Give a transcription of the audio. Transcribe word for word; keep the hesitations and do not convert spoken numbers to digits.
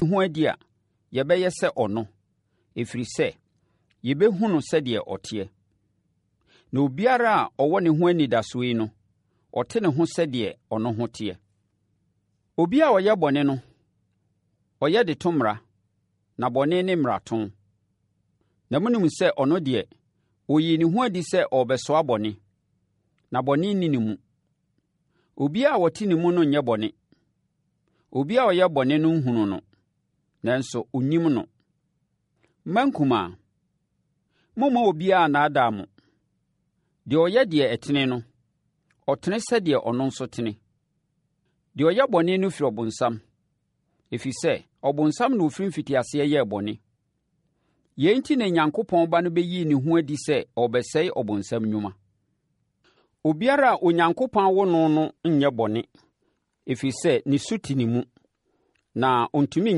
ho adi a yɛbɛyɛ sɛ ɔno, ɛfiri sɛ yɛbɛhu no sɛdeɛ ɔteɛ. Na obiara a ɔwɔ ne ho anidasoɔ yi no, ɔte ne ho sɛdeɛ ɔno ho teɛ. Obi a ɔyɛ bɔne no, ɔyɛ de to mmara, na bɔne ne mmarato. Na monim sɛ ɔno deɛ, ɔyii ne ho adi sɛ ɔrebɛsoa bɔne, na bɔne nni ne mu. Obiara a ɔte ne mu no nyɛ bɔne. Obiara a ɔyɛ bɔne no nhunu no, nanso ɔnim no. Mma nkumaa, mommma obiara nnaadaa mo. Deɛ ɔyɛ deɛ ɛtene no, ɔtene sɛdeɛ ɔno nso tene. Deɛ ɔyɛ bɔne no firi ɔbonsam, ɛfiri sɛ ɔbonsam na ɔfiri mfitiaseɛ yɛɛ bɔne. Yei enti na Onyankopɔn Ba no bɛyii ne ho adi sɛ ɔbɛsɛe ɔbonsam nnwuma. Obiara a Onyankopɔn awo no no nyɛ bɔne, ɛfiri sɛ ne su te ne mu, na ɔntumi